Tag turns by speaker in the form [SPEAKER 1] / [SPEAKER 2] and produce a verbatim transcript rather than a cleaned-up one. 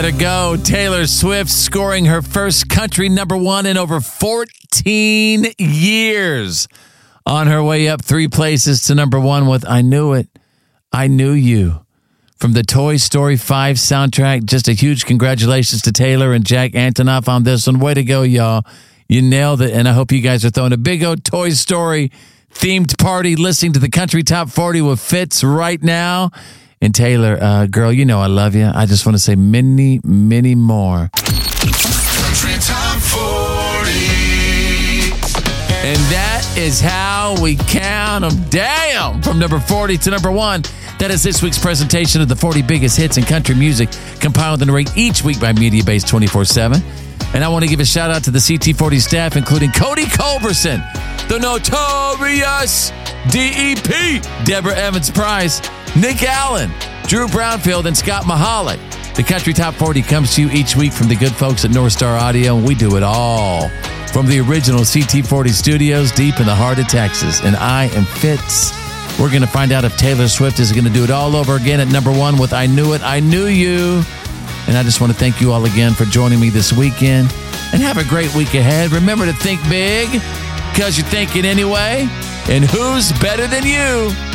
[SPEAKER 1] To go, Taylor Swift scoring her first country number one in over fourteen years. On her way up three places to number one with I Knew It, I Knew You. From the Toy Story five soundtrack, just a huge congratulations to Taylor and Jack Antonoff on this one. Way to go, y'all. You nailed it, and I hope you guys are throwing a big old Toy Story themed party listening to the Country Top forty with Fitz right now. And Taylor, uh, girl, you know I love you. I just want to say many, many more.
[SPEAKER 2] Country Top forty.
[SPEAKER 1] And that is how we count them down from number forty to number one. That is this week's presentation of the forty biggest hits in country music, compiled and ranked each week by MediaBase twenty-four seven. And I want to give a shout out to the C T forty staff, including Cody Culberson, the notorious D E P, Deborah Evans-Price, Nick Allen, Drew Brownfield, and Scott Mahalik. The Country Top forty comes to you each week from the good folks at North Star Audio, and we do it all from the original C T forty studios deep in the heart of Texas. And I am Fitz. We're going to find out if Taylor Swift is going to do it all over again at number one with I Knew It, I Knew You. And I just want to thank you all again for joining me this weekend. And have a great week ahead. Remember to think big, because you're thinking anyway. And who's better than you?